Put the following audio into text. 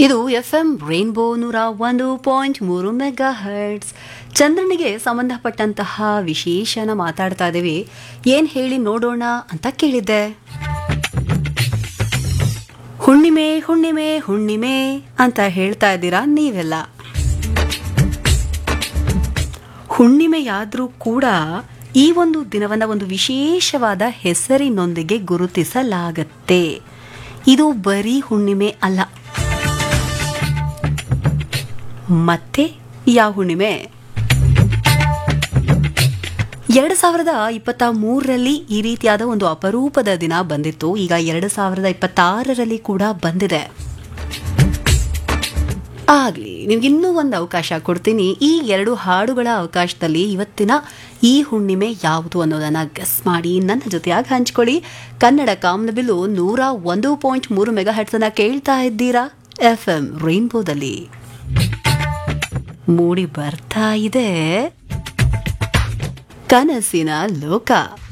ಇದು FM rainbow 101.3 mega hertz. ಚಂದ್ರನಿಗೆ ಸಂಬಂಧಪಟ್ಟಂತಹ ವಿಶೇಷನ ಮಾತಾಡ್ತಾ ಇದ್ದೀವಿ. ಏನ್ ಹೇಳಿ ನೋಡೋಣ ಅಂತ ಕೇಳಿದ್ದೆ. ಹುಣ್ಣಿಮೆ ಹುಣ್ಣಿಮೆ ಹುಣ್ಣಿಮೆ ಅಂತ ಹೇಳ್ತಾ ಇದ್ದೀರಾ ನೀವೆಲ್ಲ. ಹುಣ್ಣಿಮೆಯಾದ್ರೂ ಕೂಡ ಈ ಒಂದು ದಿನವನ್ನ ಒಂದು ವಿಶೇಷವಾದ ಹೆಸರಿನೊಂದಿಗೆ ಗುರುತಿಸಲಾಗತ್ತೆ. ಇದು ಬರೀ ಹುಣ್ಣಿಮೆ ಅಲ್ಲ. ಮತ್ತೆ ಯಾವ ಹುಣ್ಣಿಮೆ? 2023ರಲ್ಲಿ ಈ ರೀತಿಯಾದ ಒಂದು ಅಪರೂಪದ ದಿನ ಬಂದಿತ್ತು. ಈಗ 2026ರಲ್ಲಿ ಕೂಡ ಬಂದಿದೆ. ಆಗ್ಲಿ, ನಿಮ್ಗಿನ್ನೂ ಒಂದು ಅವಕಾಶ ಕೊಡ್ತೀನಿ. ಈ 2 ಹಾಡುಗಳ ಅವಕಾಶದಲ್ಲಿ ಇವತ್ತಿನ ಈ ಹುಣ್ಣಿಮೆ ಯಾವುದು ಅನ್ನೋದನ್ನ ಗೆಸ್ ಮಾಡಿ ನನ್ನ ಜೊತೆಯಾಗಿ ಹಂಚ್ಕೊಳ್ಳಿ. ಕನ್ನಡ ಕಾಮನಬಿಲ್ಲು 101.3 ಮೆಗಾ ಹರ್ಟ್ಸ್ ಅನ್ನ ಕೇಳ್ತಾ ಇದ್ದೀರಾ ಎಫ್ಎಂ ರೈನ್ಬೋದಲ್ಲಿ. ಮೂಡಿ ಬರ್ತಾ ಇದೆ ಕನಸಿನ ಲೋಕ.